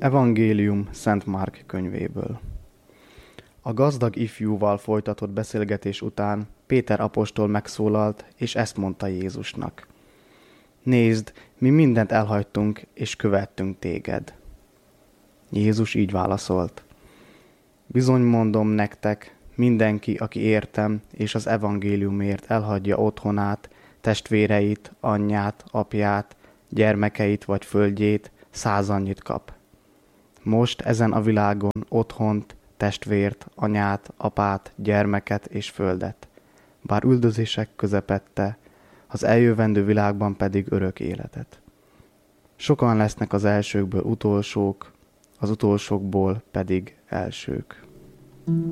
Evangélium Szent Márk könyvéből. A gazdag ifjúval folytatott beszélgetés után Péter apostol megszólalt, és ezt mondta Jézusnak. Nézd, mi mindent elhagytunk, és követtünk téged. Jézus így válaszolt. Bizony mondom nektek, mindenki, aki értem, és az evangéliumért elhagyja otthonát, testvéreit, anyját, apját, gyermekeit vagy földjét, 100 annyit kap. Most ezen a világon otthont, testvért, anyát, apát, gyermeket és földet, bár üldözések közepette, az eljövendő világban pedig örök életet. Sokan lesznek az elsőkből utolsók, az utolsókból pedig elsők.